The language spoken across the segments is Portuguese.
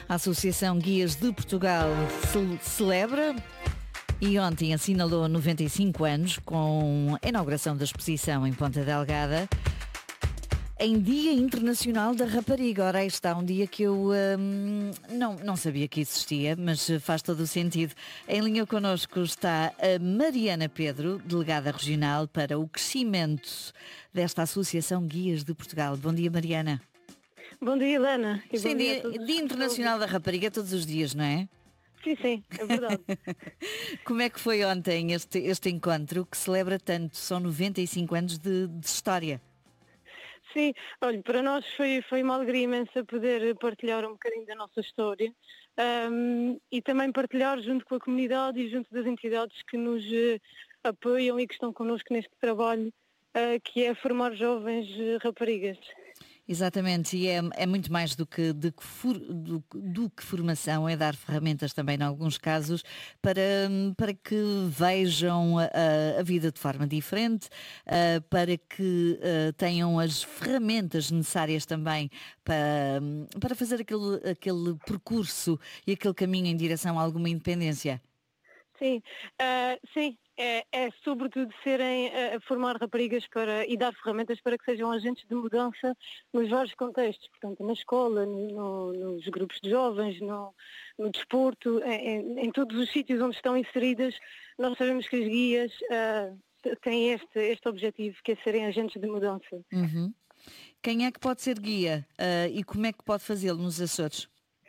A Associação Guias de Portugal celebra e ontem assinalou 95 anos com a inauguração da exposição em Ponta Delgada em Dia Internacional da Rapariga. Ora, aí está um dia que eu não sabia que existia, mas faz todo o sentido. Em linha connosco está a Mariana Pedro, delegada regional para o crescimento desta Associação Guias de Portugal. Bom dia, Mariana. Bom dia, Helena. Sim, dia Internacional da Rapariga todos os dias, não é? Sim, é verdade. Como é que foi ontem este encontro que celebra tanto? São 95 anos de história. Sim, olha, para nós foi uma alegria imensa poder partilhar um bocadinho da nossa história e também partilhar junto com a comunidade e junto das entidades que nos apoiam e que estão connosco neste trabalho, que é formar jovens raparigas. Exatamente, e é muito mais do que formação, é dar ferramentas também, em alguns casos, para que vejam a vida de forma diferente, para que tenham as ferramentas necessárias também para fazer aquele percurso e aquele caminho em direção a alguma independência. Sim, sim. É sobretudo a formar raparigas e dar ferramentas para que sejam agentes de mudança nos vários contextos, portanto, na escola, nos grupos de jovens, no desporto, em todos os sítios onde estão inseridas. Nós sabemos que as guias têm este objetivo, que é serem agentes de mudança. Uhum. Quem é que pode ser guia e como é que pode fazê-lo nos Açores?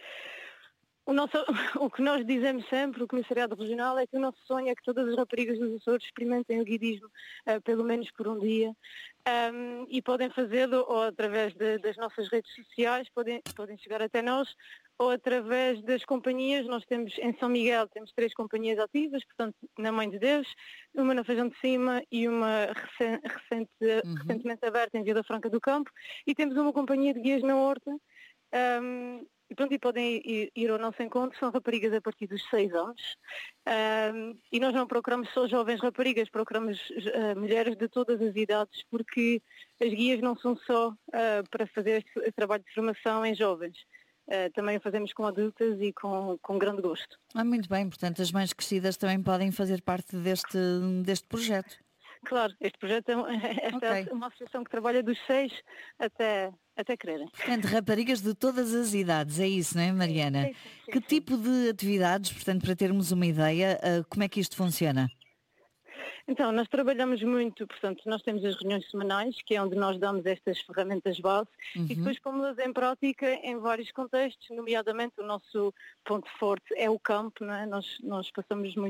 O que nós dizemos sempre, o Comissariado Regional, é que o nosso sonho é que todas as raparigas dos Açores experimentem o guidismo pelo menos por um dia e podem fazê-lo ou através das nossas redes sociais, podem chegar até nós, ou através das companhias. Nós temos em São Miguel, temos 3 companhias ativas, portanto, na Mãe de Deus, uma na Feijão de Cima e uma recentemente aberta em Vila Franca do Campo, e temos uma companhia de guias na Horta. E podem ir ao nosso encontro. São raparigas a partir dos 6 anos e nós não procuramos só jovens raparigas, procuramos mulheres de todas as idades, porque as guias não são só para fazer este trabalho de formação em jovens, também o fazemos com adultas e com grande gosto. Muito bem, portanto as mais crescidas também podem fazer parte deste projeto. Claro, este projeto é uma associação que trabalha dos 6 até quererem. Portanto, raparigas de todas as idades, é isso, não é, Mariana? Sim. Que tipo de atividades, portanto, para termos uma ideia, como é que isto funciona? Então, nós trabalhamos muito, portanto, nós temos as reuniões semanais, que é onde nós damos estas ferramentas base, e depois pomos-las em prática em vários contextos, nomeadamente o nosso ponto forte é o campo, não é? Nós passamos muito